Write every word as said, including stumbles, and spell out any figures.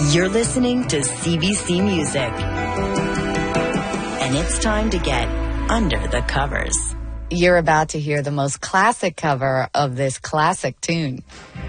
You're listening to C B C Music. And it's time to get under the covers. You're about to hear the most classic cover of this classic tune.